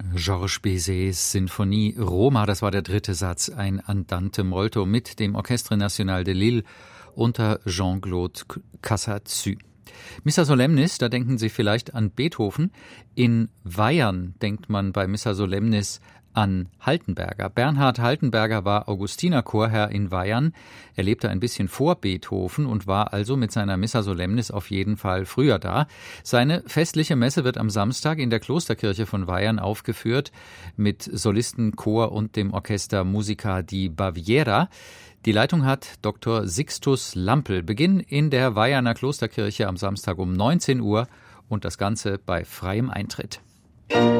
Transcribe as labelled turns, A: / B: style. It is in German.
A: Georges Bizets Sinfonie Roma, das war der dritte Satz, ein Andante molto mit dem Orchestre National de Lille unter Jean-Claude Casazu. Missa Solemnis, da denken Sie vielleicht an Beethoven. In Weyern denkt man bei Missa Solemnis an Haltenberger. Bernhard Haltenberger war Augustinerchorherr in Weyern. Er lebte ein bisschen vor Beethoven und war also mit seiner Missa Solemnis auf jeden Fall früher da. Seine festliche Messe wird am Samstag in der Klosterkirche von Weyern aufgeführt mit Solisten, Chor und dem Orchester Musica di Baviera. Die Leitung hat Dr. Sixtus Lampel. Beginn in der Weierner Klosterkirche am Samstag um 19 Uhr und das Ganze bei freiem Eintritt.